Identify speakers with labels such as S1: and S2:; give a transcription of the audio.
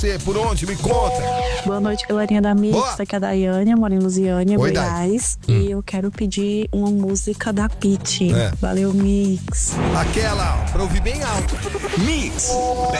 S1: Você, por onde? Me conta.
S2: Boa noite, galerinha da Mix.
S1: Boa.
S2: Aqui é a Daiane, eu moro em Lusiânia,
S1: Oi,
S2: Goiás. E eu quero pedir uma música da Pitty.
S1: É.
S2: Valeu, Mix.
S1: Aquela, ó, pra ouvir bem alto.
S3: Mix